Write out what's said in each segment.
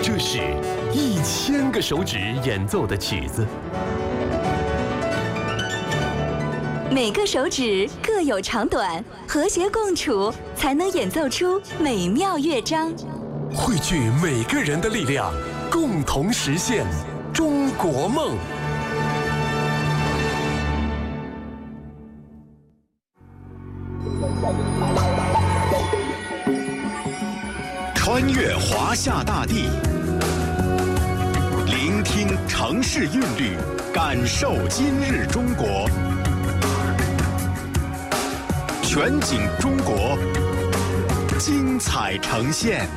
这是1000个手指演奏的曲子， 每个手指各有长短，和谐共处，才能演奏出美妙乐章。 汇聚每个人的力量，共同实现中国梦。 穿越华夏大地，聆听城市韵律，感受今日中国。全景中国，精彩呈现。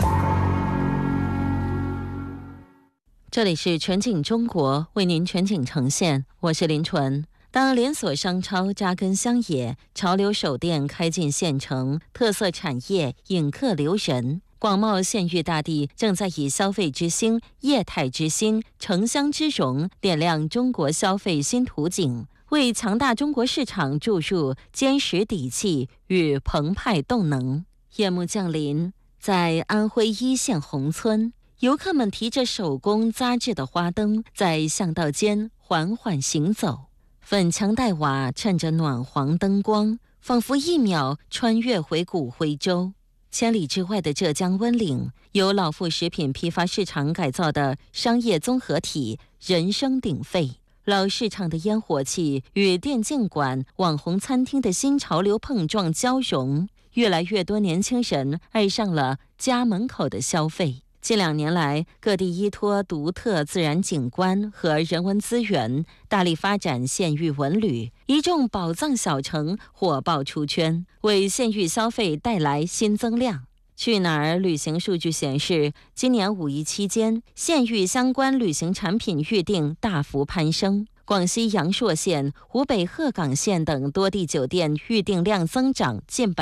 这里是全景中国，为您全景呈现，我是林纯。当连锁商超扎根乡野，潮流手店开进县城，特色产业引客留人，广袤县域大地正在以消费之星、业态之星、城乡之荣，点亮中国消费新图景，为强大中国市场注入坚实底气与澎湃动能。夜幕降临，在安徽一线宏村，游客们提着手工扎制的花灯，在巷道间缓缓行走。粉墙黛瓦衬着暖黄灯光，仿佛一秒穿越回古徽州。千里之外的浙江温岭，由老富食品批发市场改造的商业综合体，人声鼎沸。老市场的烟火气与电竞馆、网红餐厅的新潮流碰撞交融，越来越多年轻人爱上了家门口的消费。近2年来，各地依托独特自然景观和人文资源，大力发展县域文旅，一众宝藏小城火爆出圈，为县域消费带来新增量。去哪儿旅行数据显示，今年5一期间，县域相关旅行产品预订大幅攀升。广西阳朔县、湖北鹤岗县等多地酒店预订量增长近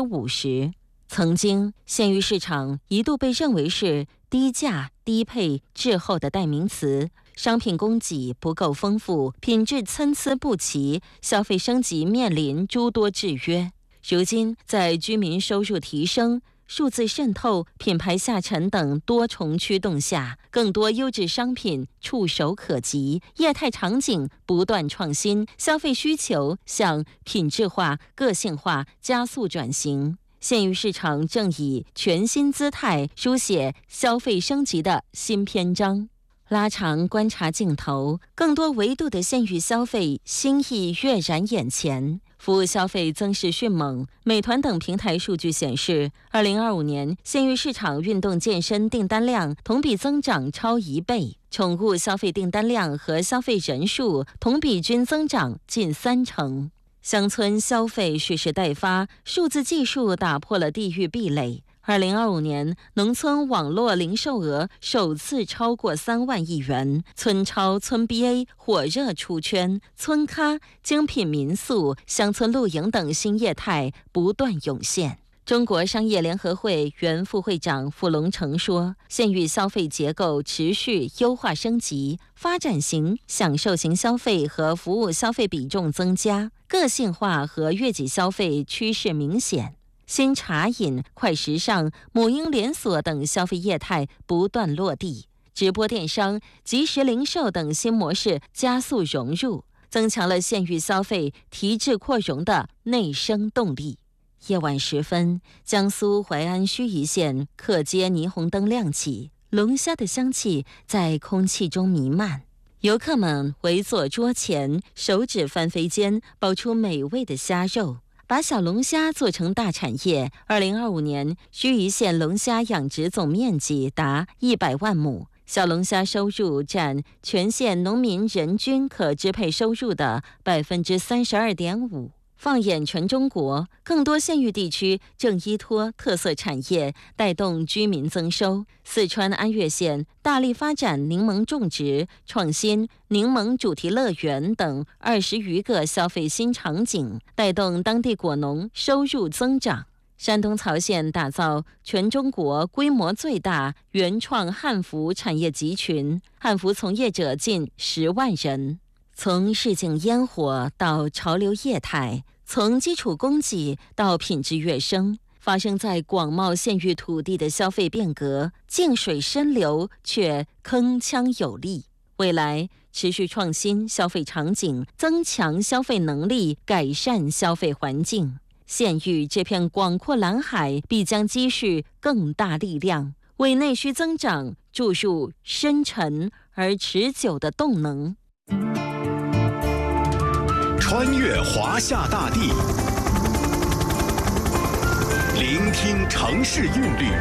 50%。曾经，县域市场一度被认为是低价、低配、滞后的代名词，商品供给不够丰富，品质参差不齐，消费升级面临诸多制约。如今，在居民收入提升、数字渗透、品牌下沉等多重驱动下，更多优质商品触手可及，业态场景不断创新，消费需求向品质化、个性化加速转型。县域市场正以全新姿态书写消费升级的新篇章。拉长观察镜头，更多维度的县域消费新意跃然眼前，服务消费增势迅猛。美团等平台数据显示，2025年县域市场运动健身订单量同比增长超1倍，宠物消费订单量和消费人数同比均增长近3成。乡村消费蓄势待发，数字技术打破了地域壁垒。2025年，农村网络零售额首次超过3万亿元，村超、村 BA 火热出圈，村咖、精品民宿、乡村露营等新业态不断涌现。中国商业联合会原副会长傅龙成说，县域消费结构持续优化升级，发展型、享受型消费和服务消费比重增加，个性化和悦己消费趋势明显。新茶饮、快时尚、母婴连锁等消费业态不断落地，直播电商、即时零售等新模式加速融入，增强了县域消费提质扩容的内生动力。夜晚时分，江苏淮安盱眙县客街霓虹灯亮起，龙虾的香气在空气中弥漫。游客们围坐桌前，手指翻飞间爆出美味的虾肉，把小龙虾做成大产业。2025年，盱眙县龙虾养殖总面积达100万亩，小龙虾收入占全县农民人均可支配收入的32.5%。放眼全中国，更多县域地区正依托特色产业带动居民增收。四川安岳县大力发展柠檬种植、创新柠檬主题乐园等20余个消费新场景，带动当地果农收入增长。山东曹县打造全中国规模最大原创汉服产业集群，汉服从业者近10万人。从市井烟火到潮流业态，从基础供给到品质跃升， 发生在广袤县域土地的消费变革，静水深流却铿锵有力。未来持续创新消费场景，增强消费能力，改善消费环境。县域这片广阔蓝海必将积蓄更大力量，为内需增长注入深沉而持久的动能。 穿越华夏大地，聆听城市韵律，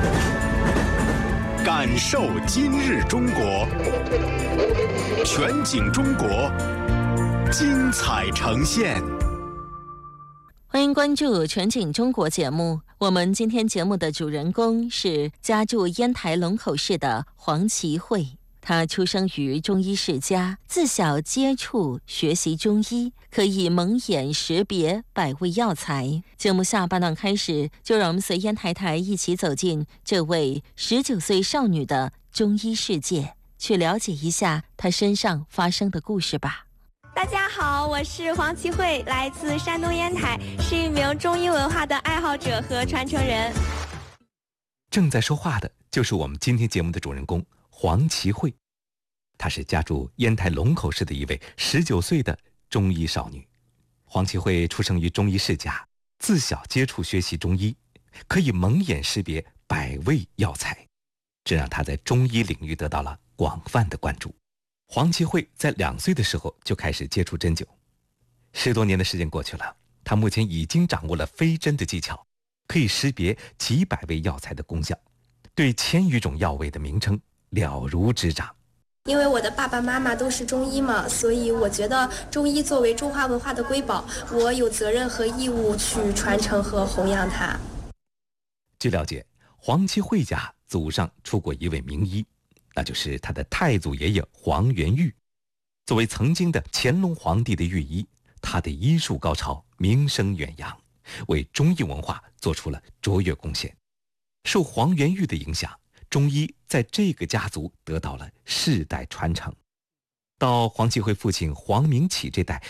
感受今日中国。全景中国，精彩呈现。 欢迎关注全景中国节目。我们今天节目的主人公是家住烟台龙口市的黄其慧。他出生于中医世家，自小接触学习中医，可以蒙眼识别百味药材。节目下半段开始，就让我们随烟台台一起走进这位19岁少女的中医世界，去了解一下她身上发生的故事吧。 大家好，我是黄其慧，来自山东烟台，是一名中医文化的爱好者和传承人。 正在说话的就是我们今天节目的主人公黄其慧，她是家住烟台龙口市的一位19岁的中医少女。黄其慧出生于中医世家，自小接触学习中医，可以蒙眼识别百味药材，这让她在中医领域得到了广泛的关注。黄其慧在2岁的时候就开始接触针灸，10多年的时间过去了，她目前已经掌握了飞针的技巧，可以识别几百味药材的功效，对1000余种药味的名称了如指掌。 因为我的爸爸妈妈都是中医嘛，所以我觉得中医作为中华文化的瑰宝，我有责任和义务去传承和弘扬它。 据了解，黄其慧家祖上出过一位名医，那就是他的太祖爷爷黄元玉。作为曾经的乾隆皇帝的御医，他的医术高超，名声远扬，为中医文化做出了卓越贡献。受黄元玉的影响，中医在这个家族得到了世代传承。到黄其慧父亲黄明启这代，